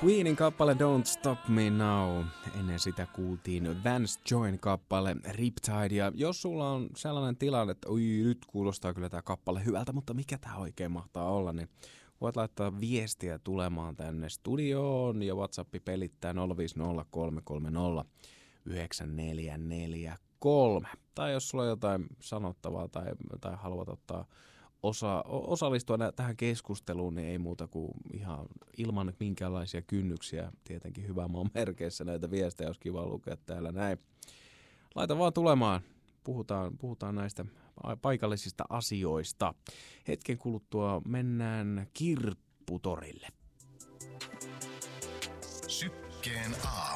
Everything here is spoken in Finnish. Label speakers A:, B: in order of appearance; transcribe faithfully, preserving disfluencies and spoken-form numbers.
A: Queenin kappale Don't Stop Me Now. Ennen sitä kuultiin Vance Joyn kappale Riptide. Ja jos sulla on sellainen tilanne, että oi, nyt kuulostaa kyllä tää kappale hyvältä, mutta mikä tää oikein mahtaa olla, niin voit laittaa viestiä tulemaan tänne studioon ja WhatsApp pelittää nolla viisi nolla kolme kolme nolla yhdeksän neljä neljä kolme. Tai jos sulla on jotain sanottavaa tai, tai haluat ottaa Osa, osallistua tähän keskusteluun, niin ei muuta kuin ihan ilman minkäänlaisia kynnyksiä. Tietenkin hyvä maan merkeissä näitä viestejä, olisi kiva lukea täällä näin. Laita vaan tulemaan. Puhutaan, puhutaan näistä paikallisista asioista. Hetken kuluttua mennään Kirpputorille.
B: Sykkeen aamu.